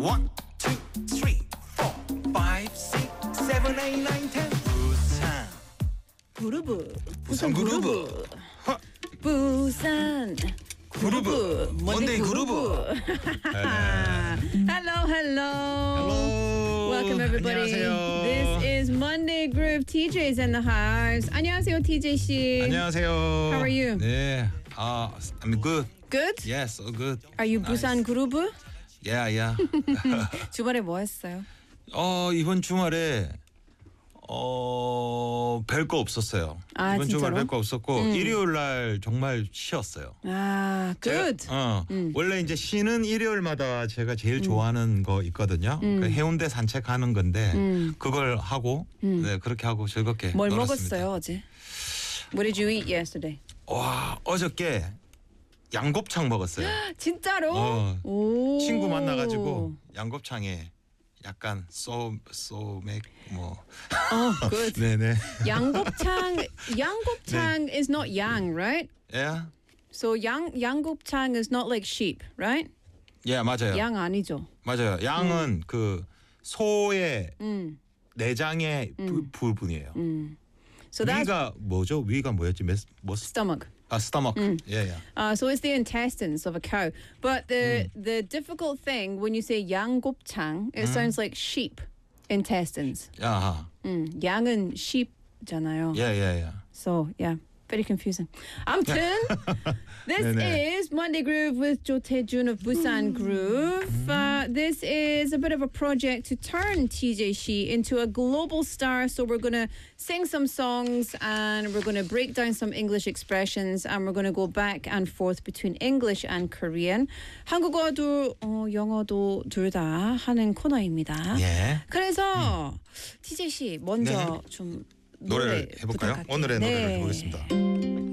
1, 2, 3, 4, 5, 6, 7, 8, 9, 10. 부산. 그루브 부산 그루브. 하. 부산 그루브. 먼데이 그루브. Hello. Hello. Welcome everybody. 안녕하세요. This is Monday Groove. TJ's in the house. 안녕하세요, TJ 씨. 안녕하세요. How are you? 네. I'm good. Good? Yes, so good. Are you Busan 그루브? Yeah. 주말에 뭐 했어요? 이번 주말에 별거 없었어요. 아, 이번 진짜로? 주말 별거 없었고 일요일 날 정말 쉬었어요. 아, good. 원래 이제 쉬는 일요일마다 제가 제일 좋아하는 거 있거든요. 그 해운대 산책하는 건데 그걸 하고 네, 그렇게 하고 즐겁게 뭘 놀았습니다. 먹었어요 어제? What did you eat yesterday? 와, 어저께 양곱창 먹었어요. 진짜로? 오. 친구 만나가지고 양곱창에 약간 소맥 뭐. good. 네네. 양곱창 is not yang, right? Yeah. So 양곱창 is not like sheep, right? 예, 맞아요. 양 아니죠. 맞아요. 양은 그 소의 내장의 부분이에요. So that's 위가 뭐죠? 위가 뭐였지? stomach. stomach. 예. So it's the intestines of a cow. But the difficult thing when you say 양곱창, it sounds like sheep intestines. 아하. 양은 sheep잖아요. 예. So yeah, very confusing. 아무튼 this 네네. is Monday Groove with Jo Tae-jun of Busan Groove. This is a bit of a project to turn TJ Shi into a global star. So we're going to sing some songs and we're going to break down some English expressions and we're going to go back and forth between English and Korean. 한국어도 영어도 둘 다 하는 코너입니다. 예. 그래서 TJ 씨 먼저 좀 노래를 해볼까요? 부탁할게요. 오늘의 네. 노래를 해보겠습니다.